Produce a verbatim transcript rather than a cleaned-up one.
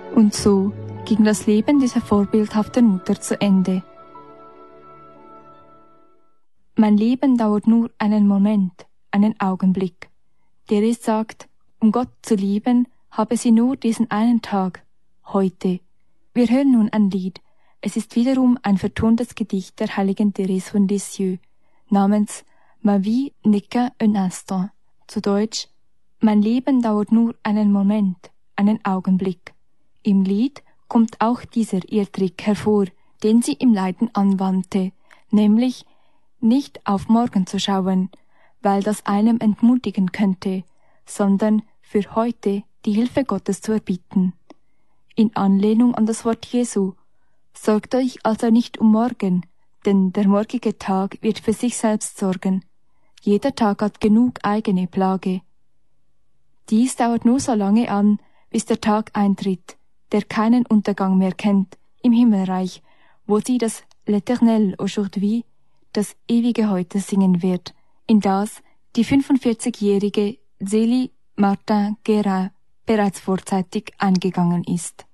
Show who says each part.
Speaker 1: Und so ging das Leben dieser vorbildhaften Mutter zu Ende. Mein Leben dauert nur einen Moment, einen Augenblick. Therese sagt, um Gott zu lieben, habe sie nur diesen einen Tag, heute. Wir hören nun ein Lied. Es ist wiederum ein vertontes Gedicht der heiligen Therese von Lisieux, namens Ma vie n'est qu'un instant, zu Deutsch, mein Leben dauert nur einen Moment, einen Augenblick. Im Lied kommt auch dieser ihr Trick hervor, den sie im Leiden anwandte, nämlich nicht auf morgen zu schauen, weil das einem entmutigen könnte, sondern für heute die Hilfe Gottes zu erbitten. In Anlehnung an das Wort Jesu: Sorgt euch also nicht um morgen, denn der morgige Tag wird für sich selbst sorgen. Jeder Tag hat genug eigene Plage. Dies dauert nur so lange an, bis der Tag eintritt, der keinen Untergang mehr kennt, im Himmelreich, wo sie das L'Éternel aujourd'hui, das ewige Heute singen wird, in das die fünfundvierzigjährige Zélie Martin Guérin bereits vorzeitig eingegangen ist.